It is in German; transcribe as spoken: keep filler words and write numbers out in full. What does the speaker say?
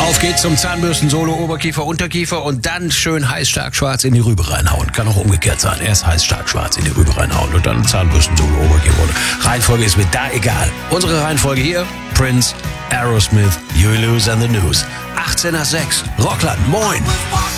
Auf geht's zum Zahnbürsten-Solo, Oberkiefer, Unterkiefer und dann schön heiß, stark, schwarz in die Rübe reinhauen. Kann auch umgekehrt sein. Erst heiß, stark, schwarz in die Rübe reinhauen und dann Zahnbürsten-Solo, Oberkiefer. Reihenfolge ist mir da egal. Unsere Reihenfolge hier: Prince, Aerosmith, You Lose and the News. achtzehn nach sechs. Rockland, moin!